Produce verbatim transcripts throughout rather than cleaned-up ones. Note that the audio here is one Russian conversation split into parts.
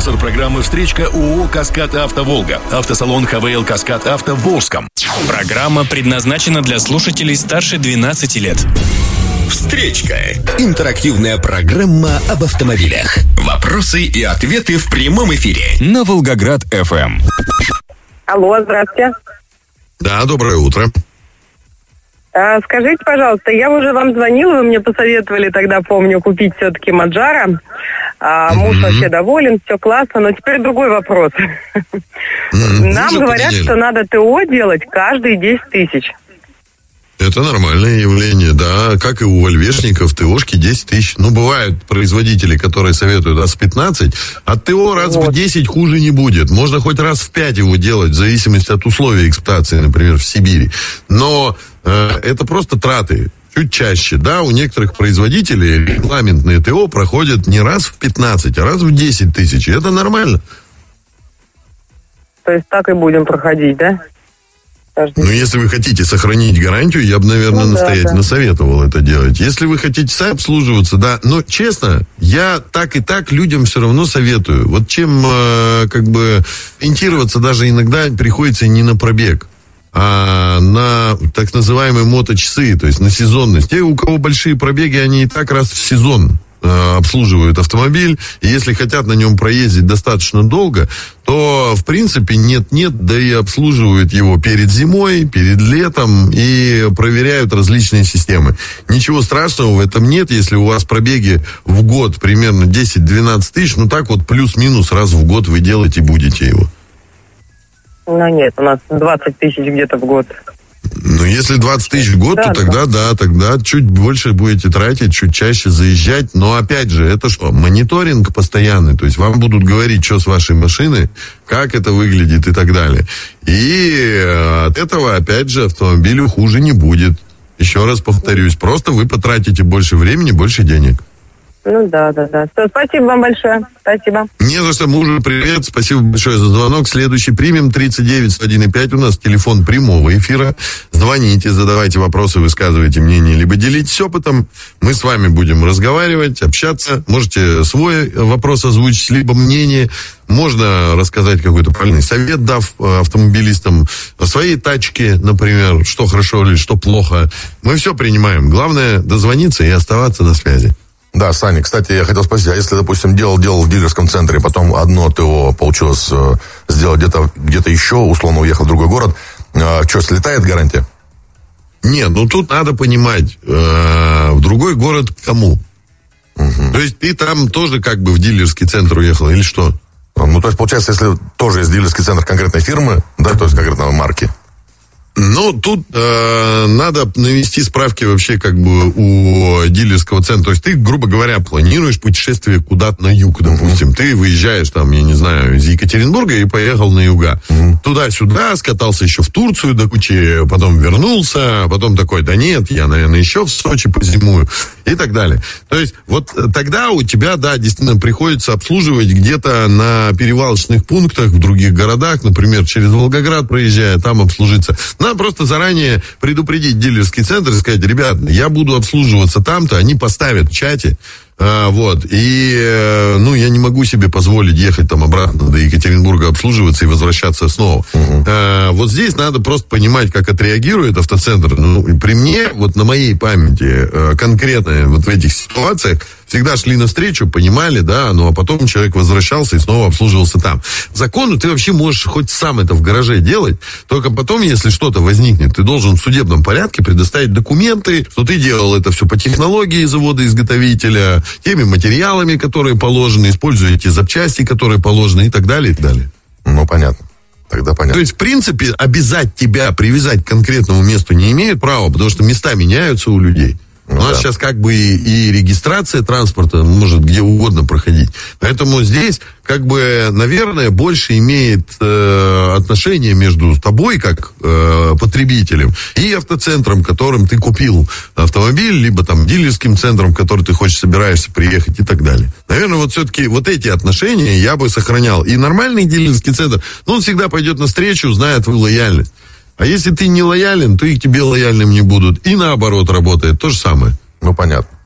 Спонсор программы «Встречка» ООО «Каскад Авто Волга». Автосалон ХВЛ «Каскад Авто» в Волжском. Программа предназначена для слушателей старше двенадцати лет. «Встречка» – интерактивная программа об автомобилях. Вопросы и ответы в прямом эфире на Волгоград-эф эм. Алло, здравствуйте. Да, доброе утро. А, скажите, пожалуйста, я уже вам звонила, вы мне посоветовали тогда, помню, купить все-таки Маджаро. А, муж mm-hmm. вообще доволен, все классно, но теперь другой вопрос. Mm-hmm. Нам Мужа говорят, поменяли. Что надо ТО делать каждые десять тысяч. Это нормальное явление, да. Как и у вольвешников, ТОшки десять тысяч. Ну, бывают производители, которые советуют раз в пятнадцать. От ТО раз вот. в десять хуже не будет. Можно хоть раз в пять его делать, в зависимости от условий эксплуатации, например, в Сибири. Но э, это просто траты. Чуть чаще, да, у некоторых производителей регламентные ТО проходят не раз в пятнадцать, а раз в десять тысяч. И это нормально. То есть так и будем проходить, да? Ну, если вы хотите сохранить гарантию, я бы, наверное, ну, настоятельно да, да. советовал это делать. Если вы хотите сами обслуживаться, да. Но, честно, я так и так людям все равно советую. Вот чем, э, как бы, ориентироваться даже иногда приходится не на пробег, а на так называемые моточасы, то есть на сезонность. Те, у кого большие пробеги, они и так раз в сезон обслуживают автомобиль, и если хотят на нем проездить достаточно долго, то, в принципе, нет-нет, да и обслуживают его перед зимой, перед летом и проверяют различные системы. Ничего страшного в этом нет, если у вас пробеги в год примерно десять-двенадцать тысяч, ну так вот плюс-минус раз в год вы делаете будете его. Ну нет, у нас двадцать тысяч где-то в год. Ну, если двадцать тысяч в год, да, то тогда, да. да, тогда чуть больше будете тратить, чуть чаще заезжать. Но, опять же, это что? Мониторинг постоянный. То есть, вам будут говорить, что с вашей машиной, как это выглядит и так далее. И от этого, опять же, автомобилю хуже не будет. Еще раз повторюсь, просто вы потратите больше времени, больше денег. Ну да, да, да. Все, спасибо вам большое. Спасибо. Не за что, мужу привет. Спасибо большое за звонок. Следующий примем тридцать девять сто один и пять. У нас телефон прямого эфира. Звоните, задавайте вопросы, высказывайте мнение, либо делитесь опытом. Мы с вами будем разговаривать, общаться. Можете свой вопрос озвучить, либо мнение. Можно рассказать какой-то правильный совет, дав автомобилистам о своей тачке, например, что хорошо или что плохо. Мы все принимаем. Главное дозвониться и оставаться на связи. Да, Саня, кстати, я хотел спросить, а если, допустим, делал, делал в дилерском центре, потом одно ТО получилось э, сделать где-то, где-то еще, условно уехал в другой город, э, что, слетает гарантия? Нет, ну тут надо понимать, э, в другой город к кому? Угу. То есть ты там тоже как бы в дилерский центр уехал или что? Ну, то есть, получается, если тоже есть дилерский центр конкретной фирмы, да, то есть конкретной марки. Ну, тут э, надо навести справки вообще как бы у дилерского центра. То есть ты, грубо говоря, планируешь путешествие куда-то на юг, допустим. Uh-huh. Ты выезжаешь там, я не знаю, из Екатеринбурга и поехал на юга. Uh-huh. Туда-сюда, скатался еще в Турцию до кучи, потом вернулся, потом такой, да нет, я, наверное, еще в Сочи позимую и так далее. То есть вот тогда у тебя, да, действительно приходится обслуживать где-то на перевалочных пунктах в других городах, например, через Волгоград проезжая, там обслужиться. Надо просто заранее предупредить дилерский центр и сказать, ребят, я буду обслуживаться там-то, они поставят в чате, а, вот, и, э, ну, я не могу себе позволить ехать там обратно до Екатеринбурга обслуживаться и возвращаться снова. Uh-huh. А, вот здесь надо просто понимать, как отреагирует автоцентр. Ну, и при мне, вот на моей памяти, э, конкретно вот в этих ситуациях, всегда шли навстречу, понимали, да, ну, а потом человек возвращался и снова обслуживался там. Закону ты вообще можешь хоть сам это в гараже делать, только потом, если что-то возникнет, ты должен в судебном порядке предоставить документы, что ты делал это все по технологии завода-изготовителя, теми материалами, которые положены, используя те запчасти, которые положены и так далее, и так далее. Ну, понятно. Тогда понятно. То есть, в принципе, обязать тебя привязать к конкретному месту не имеют права, потому что места меняются у людей. У нас да. сейчас как бы и, и регистрация транспорта может где угодно проходить. Поэтому здесь, как бы, наверное, больше имеет э, отношение между тобой, как э, потребителем, и автоцентром, которым ты купил автомобиль, либо там дилерским центром, в который ты хочешь, собираешься приехать и так далее. Наверное, вот все-таки вот эти отношения я бы сохранял. И нормальный дилерский центр, ну, он всегда пойдет навстречу, зная твою лояльность. А если ты не лоялен, то и к тебе лояльным не будут. И наоборот работает то же самое. Ну, понятно.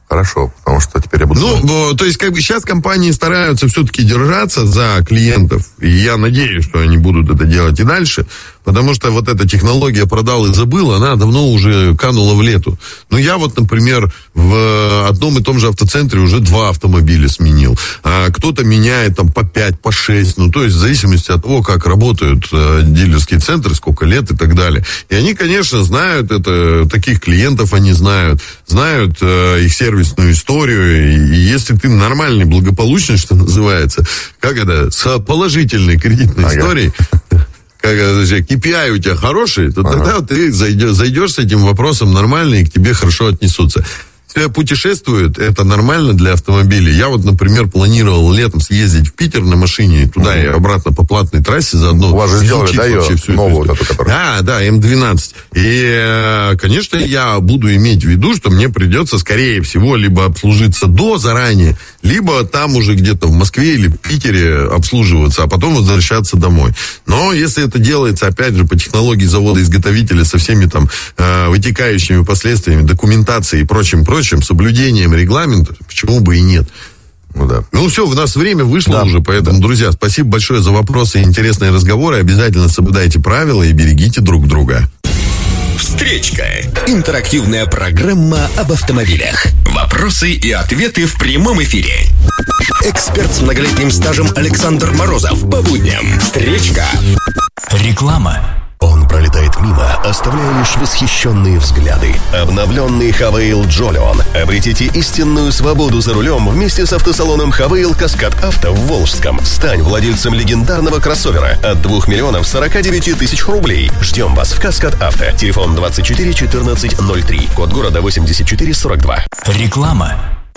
Хорошо, потому что теперь я буду... Ну, то есть, как бы сейчас компании стараются все-таки держаться за клиентов, и я надеюсь, что они будут это делать и дальше, потому что вот эта технология «продал и забыл», она давно уже канула в лету. Но я вот, например, в одном и том же автоцентре уже два автомобиля сменил, а кто-то меняет там по пять, по шесть, ну, то есть, в зависимости от того, как работают э, дилерские центры, сколько лет и так далее. И они, конечно, знают это, таких клиентов они знают, знают э, их сервис историю, и если ты нормальный, благополучный, что называется, как это, с положительной кредитной ага. историей, как это, кей пи ай у тебя хороший, то ага. тогда ты зайдешь, зайдешь с этим вопросом нормально, и к тебе хорошо отнесутся. Если путешествуют, это нормально для автомобилей. Я вот, например, планировал летом съездить в Питер на машине, туда mm-hmm. и обратно по платной трассе заодно. У вас же сделали, да, ее новую эту, Да, да, эм двенадцать. И, конечно, я буду иметь в виду, что мне придется, скорее всего, либо обслужиться до заранее, либо там уже где-то в Москве или в Питере обслуживаться, а потом возвращаться домой. Но если это делается, опять же, по технологии завода-изготовителя со всеми там э, вытекающими последствиями, документацией и прочим, прочим, соблюдением регламента, почему бы и нет. Ну, да. Ну все, у нас время вышло да. уже, поэтому, да. друзья, спасибо большое за вопросы и интересные разговоры. Обязательно соблюдайте правила и берегите друг друга. Встречка. Интерактивная программа об автомобилях. Вопросы и ответы в прямом эфире. Эксперт с многолетним стажем Александр Морозов. По будням. Встречка. Реклама. Он пролетает мимо, оставляя лишь восхищенные взгляды. Обновленный Хавейл Джолион. Обретите истинную свободу за рулем вместе с автосалоном Хавейл Каскад Авто в Волжском. Стань владельцем легендарного кроссовера от двух миллионов сорока девяти тысяч рублей. Ждем вас в Каскад Авто. Телефон двадцать четыре четырнадцать ноль три. Код города восемьдесят четыре сорок два. Реклама.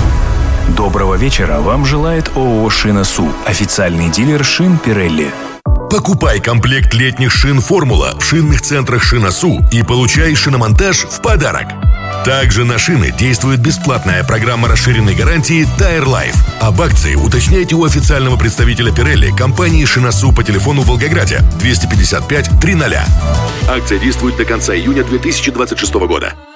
Доброго вечера вам желает ООО «Шина-Су», официальный дилер шин Pirelli. Покупай комплект летних шин «Формула» в шинных центрах «Шина-Су» и получай шиномонтаж в подарок. Также на шины действует бесплатная программа расширенной гарантии Tire Life. Об акции уточняйте у официального представителя Pirelli компании «Шина-Су» по телефону в Волгограде двести пятьдесят пять триста. Акция действует до конца июня две тысячи двадцать шестого года.